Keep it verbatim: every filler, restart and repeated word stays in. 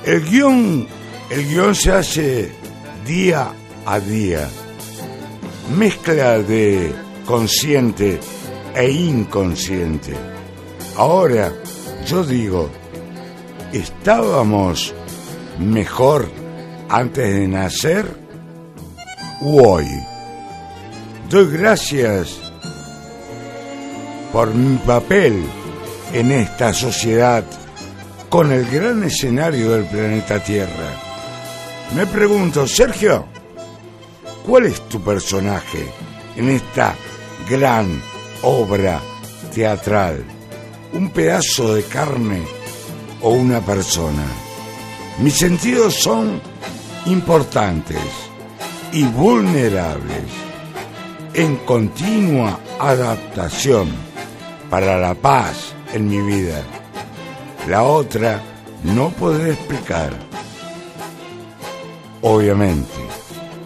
El guión, el guión se hace día a día, mezcla de consciente e inconsciente. Ahora, yo digo, ¿estábamos mejor antes de nacer u hoy? Doy gracias por mi papel en esta sociedad con el gran escenario del planeta Tierra. Me pregunto, Sergio, ¿cuál es tu personaje en esta gran obra teatral? ¿Un pedazo de carne o una persona? Mis sentidos son importantes y vulnerables, en continua adaptación para la paz en mi vida. La otra no podré explicar. Obviamente,